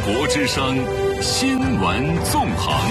国之声新闻纵横。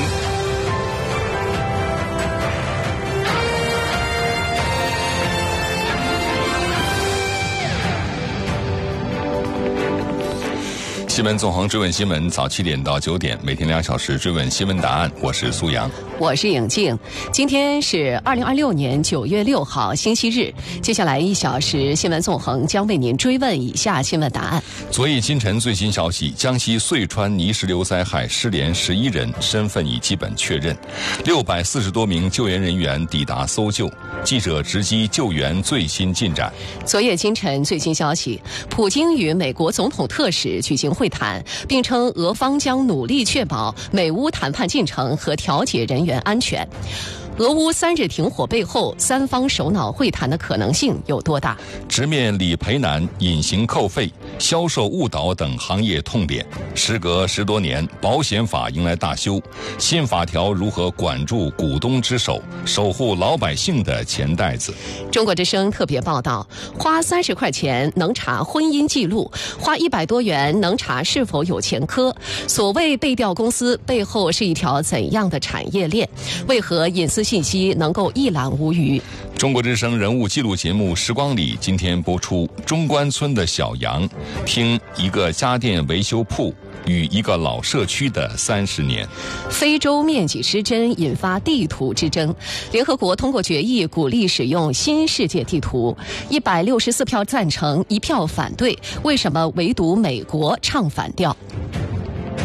新闻纵横追问新闻，早7点到9点，每天2小时追问新闻答案。我是苏阳， 我是颖静。今天是2026年9月6号，星期日。接下来1小时，新闻纵横将为您追问以下新闻答案。 昨夜今晨最新消息，江西遂川泥石流灾害失联11人，身份已基本确认。640多名救援人员抵达搜救，记者直击救援最新进展。 昨夜今晨最新消息，普京与美国总统特使举行会谈，并称俄方将努力确保美乌谈判进程和调解人员安全。俄乌3日停火背后，三方首脑会谈的可能性有多大？ 直面理赔难、隐形扣费、销售误导等行业痛点。时隔10多年，保险法迎来大修，新法条如何管住股东之手，守护老百姓的钱袋子？ 中国之声特别报道：花30块钱能查婚姻记录，花100多元能查是否有前科。所谓背调公司背后是一条怎样的产业链？为何隐私信息能够一览无余？ 中国之声人物记录节目《时光里》今天播出中关村的小杨，听一个家电维修铺与一个老社区的30年。 非洲面积失真引发地图之争，联合国通过决议鼓励使用新世界地图，164票赞成，1票反对，为什么唯独美国唱反调？